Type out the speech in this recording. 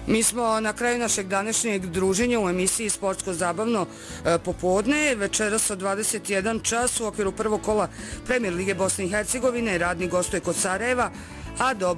Mi smo na kraju našeg današnjeg druženja u emisiji Sportsko-zabavno popodne. Večeras od 21 čas u okviru prvog kola Premier lige Bosne i Hercegovine. Radnik gostuje kod Sarajeva, a